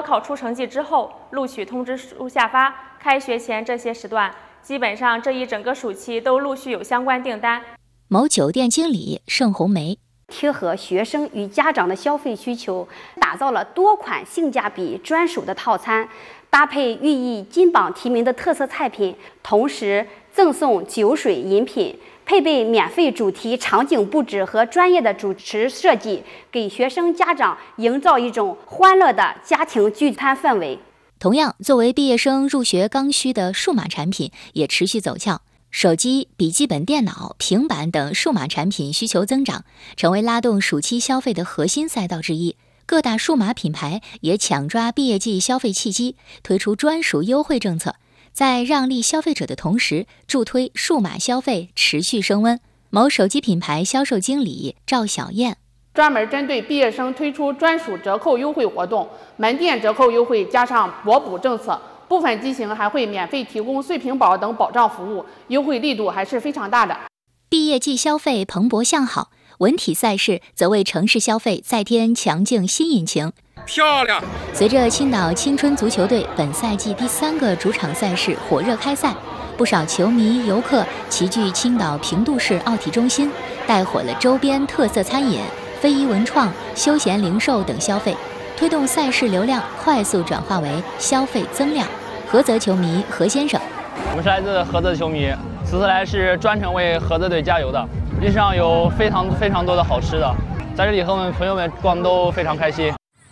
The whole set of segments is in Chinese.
考出成绩之后，录取通知书下发，开学前这些时段，基本上这一整个暑期都陆续有相关订单。 某酒店经理盛红梅。 贴合学生与家长的消费需求，打造了多款性价比专属的套餐，搭配寓意金榜题名的特色菜品，同时赠送酒水饮品，配备免费主题场景布置和专业的主持设计，给学生家长营造一种欢乐的家庭聚餐氛围。 同样，作为毕业生入学刚需的数码产品也持续走俏。手机、笔记本电脑、平板等数码产品需求增长，成为拉动暑期消费的核心赛道之一。各大数码品牌也抢抓毕业季消费契机，推出专属优惠政策，在让利消费者的同时，助推数码消费持续升温。某手机品牌销售经理赵小燕。 专门针对毕业生推出专属折扣优惠活动，门店折扣优惠加上博补政策。部分机型还会免费提供碎屏保等保障服务，优惠力度还是非常大的。 毕业季消费蓬勃向好，文体赛事则为城市消费再添强劲新引擎。 漂亮！ 随着青岛青春足球队本赛季第3个主场赛事火热开赛，不少球迷游客齐聚青岛平度市奥体中心，带火了周边特色餐饮、非遗文创、休闲零售等消费，推动赛事流量快速转化为消费增量。菏泽球迷何先生， 我们是来自菏泽的球迷，此次来是专程为菏泽队加油的。历史上有非常多的好吃的，在这里和我们朋友们逛都非常开心。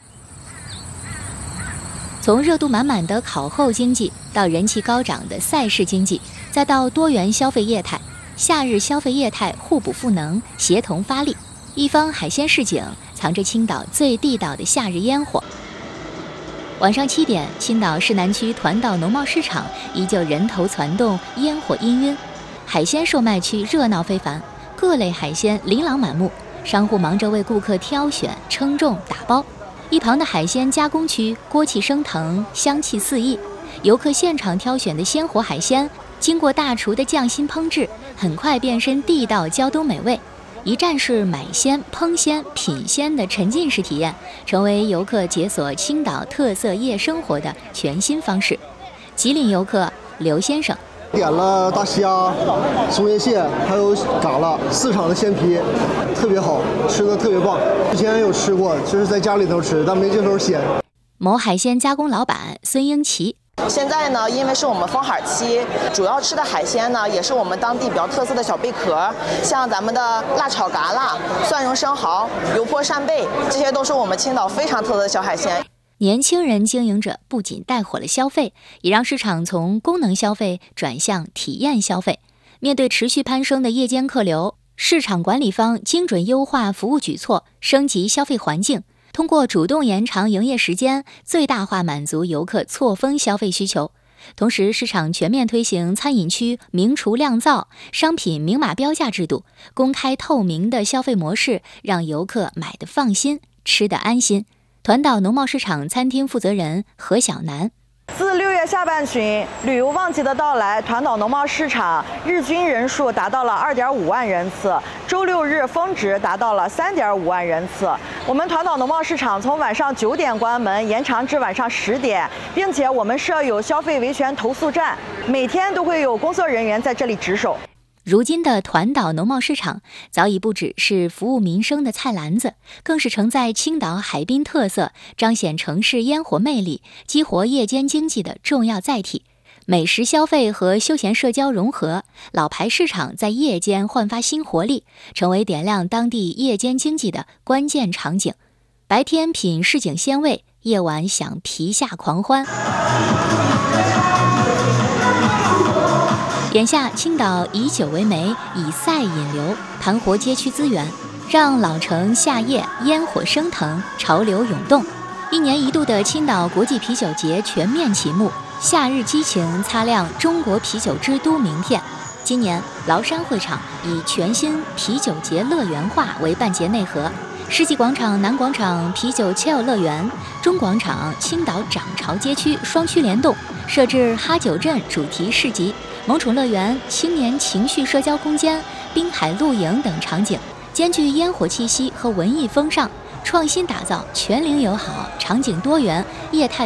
从热度满满的考后经济到人气高涨的赛事经济，再到多元消费业态，夏日消费业态互补赋能，协同发力。一方海鲜市井藏着青岛最地道的夏日烟火。晚上7点，青岛市南区团岛农贸市场依旧人头攒动，烟火氤氲。海鲜售卖区热闹非凡，各类海鲜琳琅满目，商户忙着为顾客挑选、称重、打包。一旁的海鲜加工区锅气升腾，香气四溢，游客现场挑选的鲜活海鲜，经过大厨的匠心烹制，很快变身地道胶东美味。一站式买鲜、烹鲜、品鲜的沉浸式体验，成为游客解锁青岛特色夜生活的全新方式。吉林游客刘先生点了大虾、松叶蟹，还有嘎啦，4场的鲜皮，特别好吃的特别棒。之前有吃过，就是在家里头吃，但没这头鲜。 某海鲜加工老板孙英奇。 现在呢，因为是我们封海期，主要吃的海鲜呢，也是我们当地比较特色的小贝壳，像咱们的辣炒嘎啦、蒜蓉生蚝、油泼扇贝，这些都是我们青岛非常特色的小海鲜。 年轻人经营者不仅带火了消费，也让市场从功能消费转向体验消费。面对持续攀升的夜间客流，市场管理方精准优化服务举措，升级消费环境。通过主动延长营业时间，最大化满足游客错峰消费需求。同时，市场全面推行餐饮区明厨亮灶、商品明码标价制度，公开透明的消费模式，让游客买得放心，吃得安心。团岛农贸市场餐厅负责人何小楠。 自6月下半旬旅游旺季的到来，团岛农贸市场日均人数达到了2.5万人次，周6日峰值达到了3.5万人次。我们团岛农贸市场从晚上9点关门，延长至晚上10点，并且我们设有消费维权投诉站，每天都会有工作人员在这里值守。 如今的团岛农贸市场早已不只是服务民生的菜篮子，更是承载青岛海滨特色、彰显城市烟火魅力、激活夜间经济的重要载体。美食消费和休闲社交融合，老牌市场在夜间焕发新活力，成为点亮当地夜间经济的关键场景。白天品市井鲜味，夜晚享皮下狂欢。眼下，青岛以酒为媒，以赛引流，盘活街区资源，让老城夏夜烟火升腾，潮流涌动。1年1度的青岛国际啤酒节全面启幕，夏日激情擦亮中国啤酒之都名片。今年，崂山会场以全新啤酒节乐园化为办节内核，世纪广场南广场啤酒 Chill 乐园、中广场青岛涨潮街区双区联动，设置哈酒镇主题市集、萌宠乐园、青年情绪社交空间、滨海露营等场景，兼具烟火气息和文艺风尚，创新打造全龄友好、场景多元、业态